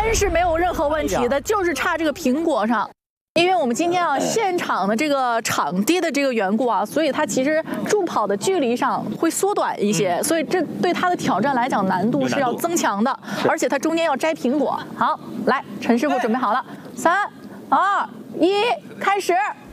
真是没有任何问题的，就是差这个苹果上。因为我们今天现场的这个场地的这个缘故所以它其实助跑的距离上会缩短一些，所以这对它的挑战来讲难度是要增强的，而且它中间要摘苹果。好，来，陈师傅准备好了，3、2、1，开始。